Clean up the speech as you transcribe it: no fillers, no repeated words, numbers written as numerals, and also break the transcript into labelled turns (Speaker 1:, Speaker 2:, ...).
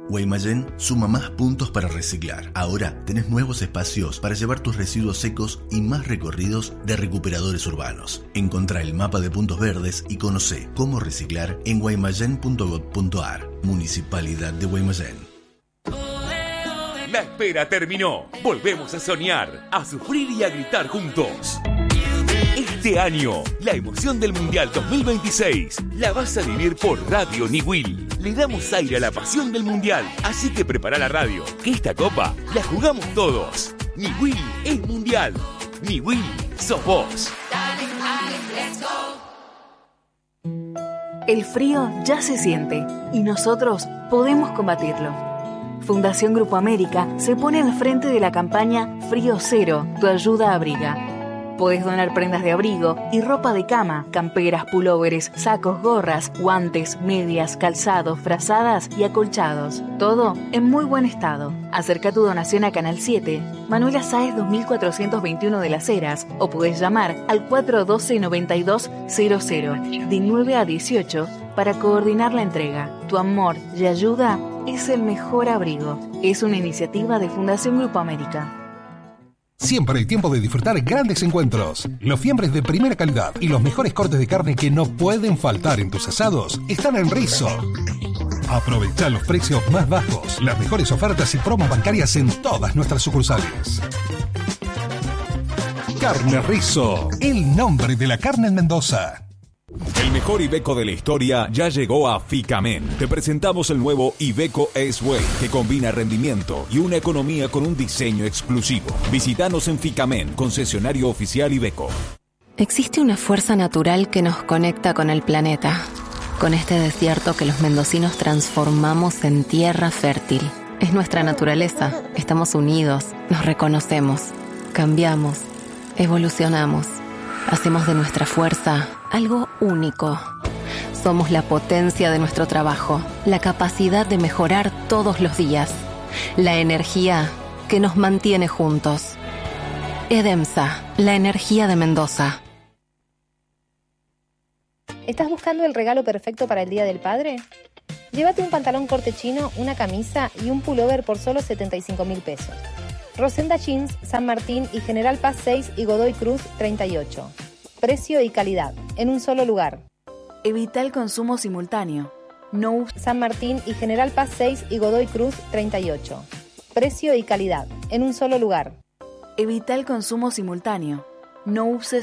Speaker 1: Guaymallén suma más puntos para reciclar. Ahora tenés nuevos espacios para llevar tus residuos secos y más recorridos de recuperadores urbanos. Encontrá el mapa de puntos verdes y conocé cómo reciclar en guaymallén.gov.ar. Municipalidad de Guaymallén.
Speaker 2: La espera terminó. Volvemos a soñar, a sufrir y a gritar juntos. Este año, la emoción del Mundial 2026 la vas a vivir por Radio Niwil. Le damos aire a la pasión del Mundial, así que prepara la radio, que esta copa la jugamos todos. Niwil es Mundial. Niwil sos vos.
Speaker 3: El frío ya se siente y nosotros podemos combatirlo. Fundación Grupo América se pone al frente de la campaña Frío Cero, tu ayuda abriga. Podés donar prendas de abrigo y ropa de cama, camperas, pulóveres, sacos, gorras, guantes, medias, calzados, frazadas y acolchados. Todo en muy buen estado. Acerca tu donación a Canal 7, Manuela Sáez 2421 de Las Heras, o podés llamar al 412-9200 de 9 a 18 para coordinar la entrega. Tu amor y ayuda es el mejor abrigo. Es una iniciativa de Fundación Grupo América.
Speaker 4: Siempre hay tiempo de disfrutar grandes encuentros. Los fiambres de primera calidad y los mejores cortes de carne que no pueden faltar en tus asados están en Rizzo. Aprovecha los precios más bajos, las mejores ofertas y promos bancarias en todas nuestras sucursales. Carne Rizzo, el nombre de la carne en Mendoza.
Speaker 5: El mejor Iveco de la historia ya llegó a Ficamen. Te presentamos el nuevo Iveco S-Way, que combina rendimiento y una economía con un diseño exclusivo. Visítanos en Ficamen, concesionario oficial Iveco.
Speaker 6: Existe una fuerza natural que nos conecta con el planeta, con este desierto que los mendocinos transformamos en tierra fértil. Es nuestra naturaleza, estamos unidos, nos reconocemos, cambiamos, evolucionamos. Hacemos de nuestra fuerza algo único. Somos la potencia de nuestro trabajo, la capacidad de mejorar todos los días, la energía que nos mantiene juntos. Edemsa, la energía de Mendoza.
Speaker 7: ¿Estás buscando el regalo perfecto para el Día del Padre? Llévate un pantalón corte chino, una camisa y un pullover por solo 75.000 pesos. Rosenda Jeans, San Martín y General Paz 6 y Godoy Cruz 38. Precio y calidad, en un solo lugar.
Speaker 3: Evita el consumo simultáneo. No
Speaker 7: San Martín y General Paz 6 y Godoy Cruz 38. Precio y calidad, en un solo lugar.
Speaker 3: Evita el consumo simultáneo. No uses